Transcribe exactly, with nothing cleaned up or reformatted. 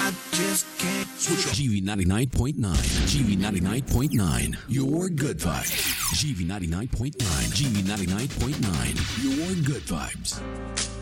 I just can't switch off. G V ninety-nine point nine. G V ninety-nine point nine. Your good vibes. G V ninety-nine point nine. G V ninety-nine point nine. Your good vibes.